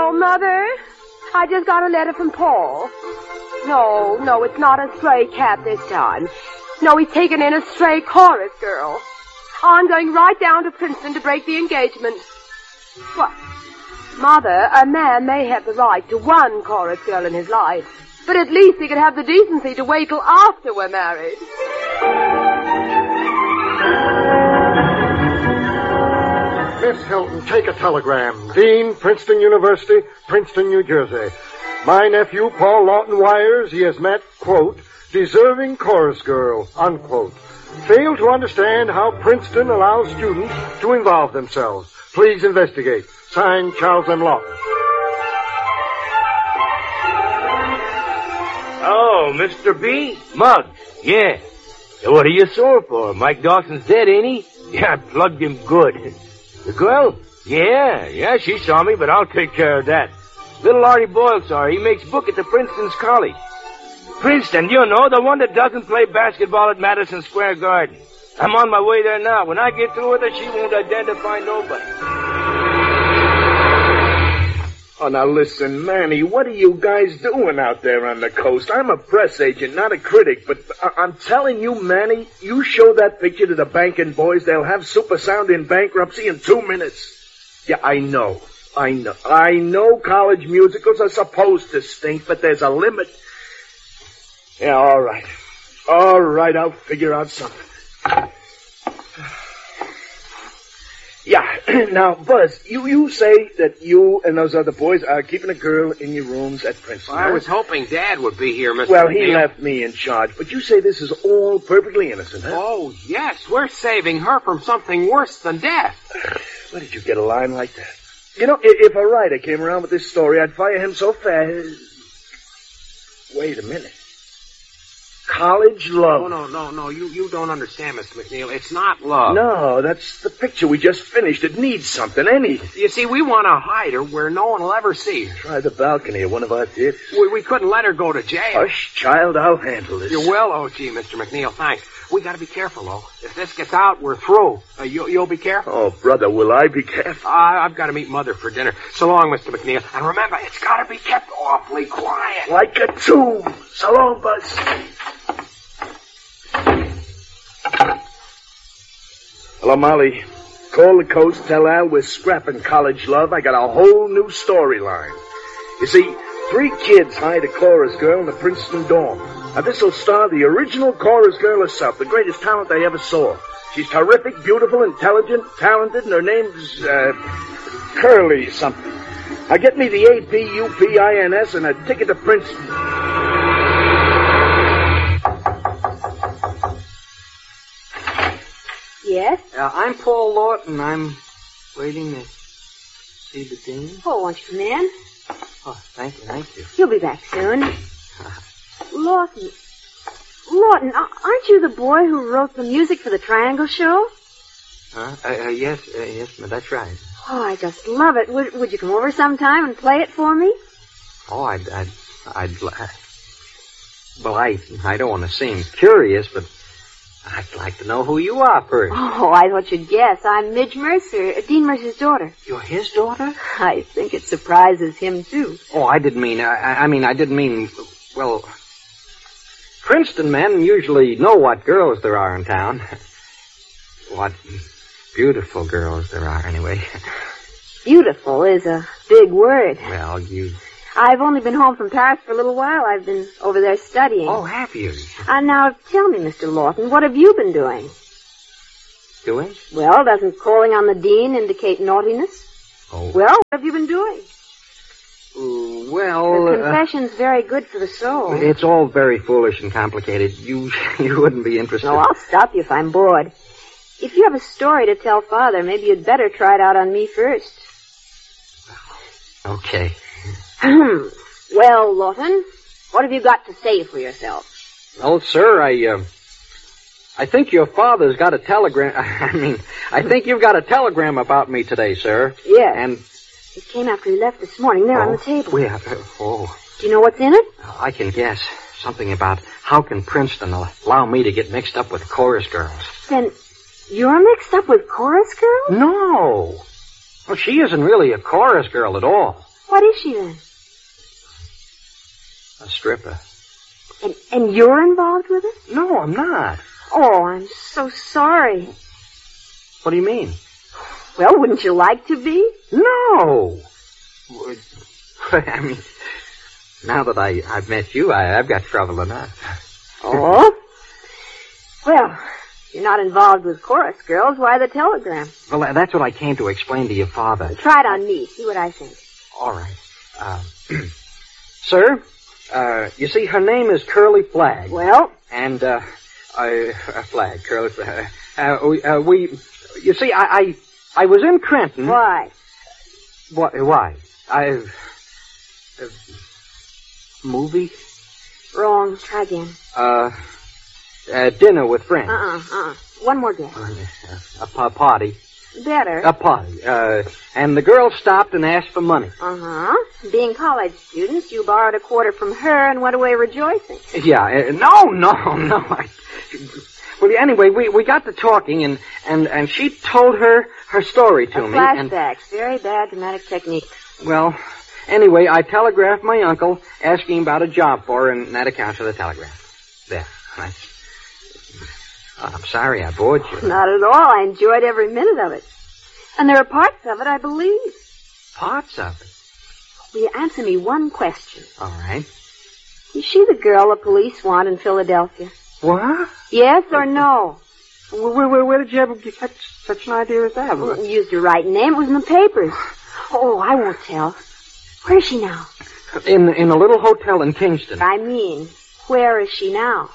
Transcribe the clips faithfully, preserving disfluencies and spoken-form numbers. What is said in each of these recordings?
Hello, Mother. I just got a letter from Paul. No, no, it's not a stray cat this time. No, he's taken in a stray chorus girl. I'm going right down to Princeton to break the engagement. What? Mother, a man may have the right to one chorus girl in his life, but at least he could have the decency to wait till after we're married. Miss Hilton, take a telegram. Dean, Princeton University, Princeton, New Jersey. My nephew, Paul Lawton Wires, he has met, quote, deserving chorus girl, unquote. Failed to understand how Princeton allows students to involve themselves. Please investigate. Signed, Charles M. Lawton. Oh, Mister B? Mug, yeah. What are you sore for? Mike Dawson's dead, ain't he? Yeah, I plugged him good. The girl? Yeah, yeah, she saw me, but I'll take care of that. Little Artie Boyle saw her. He makes book at the Princeton's College. Princeton, you know, the one that doesn't play basketball at Madison Square Garden. I'm on my way there now. When I get through with her, she won't identify nobody. Oh, now listen, Manny, what are you guys doing out there on the coast? I'm a press agent, not a critic, but I- I'm telling you, Manny, you show that picture to the banking boys, they'll have Super Sound in bankruptcy in two minutes. Yeah, I know, I know, I know college musicals are supposed to stink, but there's a limit. Yeah, all right. All right, I'll figure out something. Yeah, now, Buzz, you, you say that you and those other boys are keeping a girl in your rooms at Princeton. Well, I was hoping Dad would be here, Mister Well, he McNeil. left me in charge, but you say this is all perfectly innocent, huh? Oh, yes, we're saving her from something worse than death. Where did you get a line like that? You know, if, if a writer came around with this story, I'd fire him so fast. Wait a minute. College love. Oh, no, no, no, you, you don't understand, Mister McNeil. It's not love. No, that's the picture we just finished. It needs something, anything. You see, we want to hide her where no one will ever see her. Try the balcony of one of our theaters. We, we couldn't let her go to jail. Hush, child, I'll handle this. You will, oh, gee, Mister McNeil, thanks. We got to be careful, though. If this gets out, we're through. Uh, you, you'll be careful? Oh, brother, will I be careful? Uh, I've got to meet Mother for dinner. So long, Mister McNeil. And remember, it's got to be kept awfully quiet. Like a tomb. So long, Buzz. Hello, Molly. Call the coast, tell Al we're scrapping college love. I got a whole new storyline. You see, three kids hired a chorus girl in the Princeton dorm. Now, this'll star the original chorus girl herself, the greatest talent they ever saw. She's terrific, beautiful, intelligent, talented, and her name's, uh, Curly something. Now, get me the A P U P I N S and a ticket to Princeton. Yes? Uh, I'm Paul Lawton. I'm waiting to see the dean. Oh, won't you come in? Oh, thank you, thank you. He'll be back soon. Lawton. Lawton, aren't you the boy who wrote the music for the Triangle Show? Huh? Uh, uh, yes, uh, yes, but that's right. Oh, I just love it. Would, would you come over sometime and play it for me? Oh, I'd, I'd, I'd, well, I, I don't want to seem curious, but I'd like to know who you are first. Oh, I thought you'd guess. I'm Midge Mercer, Dean Mercer's daughter. You're his daughter? I think it surprises him, too. Oh, I didn't mean, I, I mean, I didn't mean, well, Princeton men usually know what girls there are in town. What beautiful girls there are, anyway. Beautiful is a big word. Well, you... I've only been home from Paris for a little while. I've been over there studying. Oh, have you? Uh, now, tell me, Mister Lawton, what have you been doing? Doing? Well, doesn't calling on the dean indicate naughtiness? Oh. Well, what have you been doing? Uh, well... The confession's uh, very good for the soul. It's all very foolish and complicated. You you wouldn't be interested. No, I'll stop you if I'm bored. If you have a story to tell Father, maybe you'd better try it out on me first. Okay. Well, Lawton, what have you got to say for yourself? Well, sir, I, uh, I think your father's got a telegram. I mean, I think you've got a telegram about me today, sir. Yes. And It came after he left this morning, there oh, on the table. Yeah. Oh. Do you know what's in it? I can guess. Something about how can Princeton allow me to get mixed up with chorus girls. Then you're mixed up with chorus girls? No. Well, she isn't really a chorus girl at all. What is she then? A stripper. And, and you're involved with it? No, I'm not. Oh, I'm so sorry. What do you mean? Well, wouldn't you like to be? No. I mean, now that I, I've met you, I, I've got trouble enough. Oh? Well, you're not involved with chorus girls. Why the telegram? Well, that's what I came to explain to your father. Try it on me. See what I think. All right. Uh, sir, uh, you see, her name is Curly Flag. Well? And, uh, I, a flag, Curly Flag. Uh, we, uh, we, you see, I, I, I was in Trenton. Why? Why? Why? I, uh, movie? Wrong. Try again. Uh, uh, dinner with friends. Uh-uh, uh-uh. One more guess. A, a party. Better. A party. Uh, and the girl stopped and asked for money. Uh-huh. Being college students, you borrowed a quarter from her and went away rejoicing. Yeah. Uh, no, no, no. I, well, anyway, we, we got to talking, and, and, and she told her her story to a me. Flashbacks. And, very bad dramatic technique. Well, anyway, I telegraphed my uncle asking about a job for her, and that accounts for the telegram. There. I, I'm sorry I bored you. Not at all. I enjoyed every minute of it. And there are parts of it I believe. Parts of it? Will you answer me one question? All right. Is she the girl the police want in Philadelphia? What? Yes or no? Where, where, where did you ever get such, such an idea as that? Well, you used your right name. It was in the papers. Oh, I won't tell. Where is she now? In, in a little hotel in Kingston. I mean, where is she now?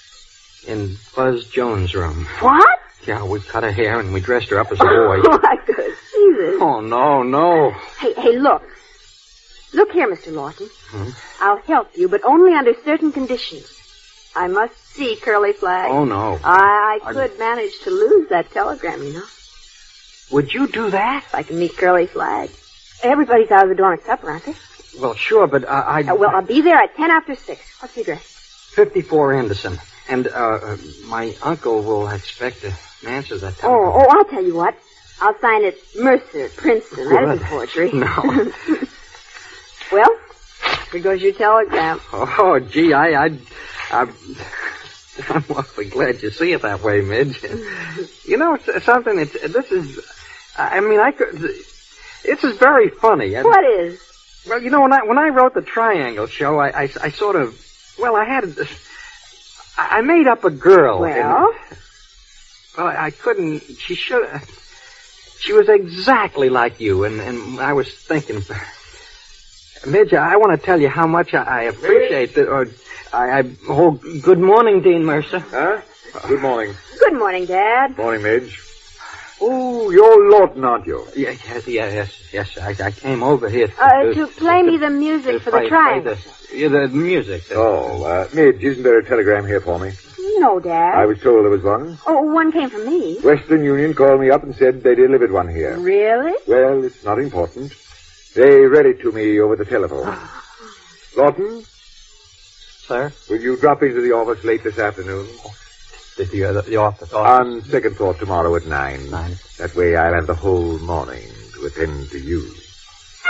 In Buzz Jones' room. What? Yeah, we cut her hair and we dressed her up as a boy. Oh, I could see this. Oh, no, no. Hey, hey, look. Look here, Mister Lawton. Hmm? I'll help you, but only under certain conditions. I must see Curly Flag. Oh, no. I, I could I... manage to lose that telegram, you know. Would you do that? If I can meet Curly Flag. Everybody's out of the door at supper, aren't they? Well, sure, but I... Uh, well, I'll be there at ten after six. What's the address? fifty-four Anderson. And, uh, uh, my uncle will expect to answer that telegram. Oh, oh, I'll tell you what. I'll sign it Mercer, Princeton. That isn't forgery. No. Well, here goes your telegram. Oh, gee, I, I, I, I'm awfully glad you see it that way, Midge. You know, it's something, it's, this is, I mean, I could, this is very funny. I, what is? Well, you know, when I, when I wrote the Triangle Show, I, I, I sort of, well, I had, I, I made up a girl. Well? And, well, I couldn't, she should, she was exactly like you, and, and I was thinking, Midge, I want to tell you how much I, I appreciate that. Or, I, I, oh, good morning, Dean Mercer. Huh? Good morning. Good morning, Dad. Morning, Midge. Oh, you're Lawton, aren't you? Yeah, yes, yeah, yes, yes. I, I came over here to, uh, to play to, me the music to for play, the Triangle. The, yeah, the music. The, oh, uh, Midge, isn't there a telegram here for me? No, Dad. I was told there was one. Oh, one came from me. Western Union called me up and said they delivered one here. Really? Well, it's not important. They read it to me over the telephone. Lawton? Sir? Will you drop into the office late this afternoon? The, the, the office, office? On second thought tomorrow at nine. Nine. That way I'll have the whole morning to attend to you.